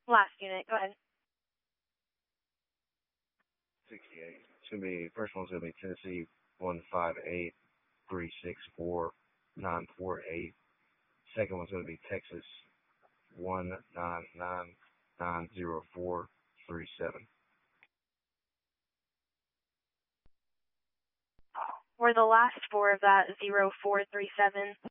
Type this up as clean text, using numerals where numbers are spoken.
Last unit, go ahead. 68. It's going to be, first one's going to be Tennessee 158364948. Second one's going to be Texas 1999047. Were the last four of that 0437?